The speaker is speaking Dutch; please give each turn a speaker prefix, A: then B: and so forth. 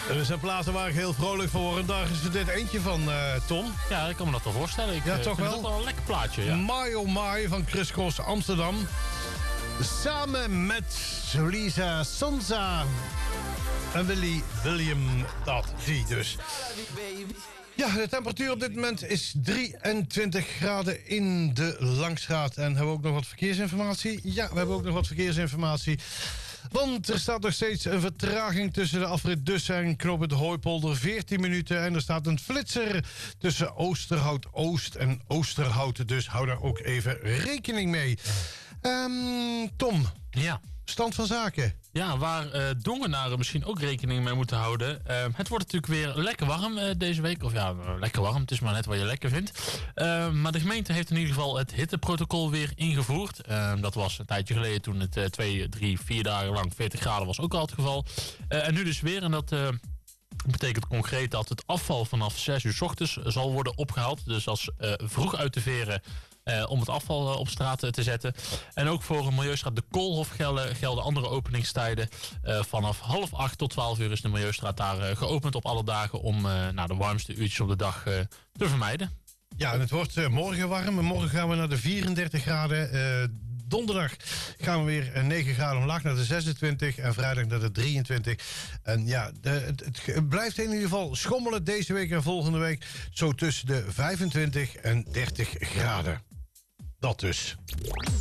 A: Er zijn plaatsen waar ik heel vrolijk voor word. En daar is er dit eentje van, Tom.
B: Ja, ik kan me dat wel voorstellen.
A: Ja, toch
B: vind
A: wel?
B: het ook wel een lekker plaatje, ja.
A: My Oh My van Chris Cross Amsterdam. Samen met Lisa Sonza en William. Die dus. Ja, de temperatuur op dit moment is 23 graden in de Langstraat. En hebben we ook nog wat verkeersinformatie? Ja, we hebben ook nog wat verkeersinformatie. Want er staat nog steeds een vertraging tussen de afrit Dussen en knooppunt Hooipolder. 14 minuten. En er staat een flitser tussen Oosterhout Oost en Oosterhout. Dus hou daar ook even rekening mee. Tom,
B: Ja.
A: stand van zaken.
B: Ja, waar Dongenaren misschien ook rekening mee moeten houden. Het wordt natuurlijk weer lekker warm deze week. Of ja, lekker warm. Het is maar net wat je lekker vindt. Maar de gemeente heeft in ieder geval het hitteprotocol weer ingevoerd. Dat was een tijdje geleden toen het 2, 3, 4 dagen lang 40 graden was ook al het geval. En nu dus weer. En dat betekent concreet dat het afval vanaf 6 uur 's ochtends zal worden opgehaald. Dus als vroeg uit te veren. Om het afval op straat te zetten. En ook voor Milieustraat de Koolhof gelden andere openingstijden. Vanaf 7:30 tot 12 uur is de Milieustraat daar geopend op alle dagen om de warmste uurtjes op de dag te vermijden.
A: Ja, en het wordt morgen warm. Morgen gaan we naar de 34 graden. Donderdag gaan we weer 9 graden omlaag naar de 26. En vrijdag naar de 23. En ja, het blijft in ieder geval schommelen deze week en volgende week. Zo tussen de 25 en 30 graden. Dat dus.